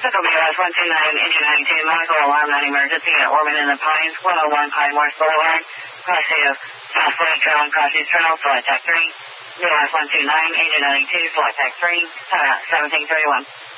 Central BOS 129, engine 92, medical alarm, non-emergency at Orman in the Pines, 101 Pine West Boulevard, cross to Southwest Trail, Crossings Trail, flight tech 3. BOS 129, engine 92, flight tech 3, 1731.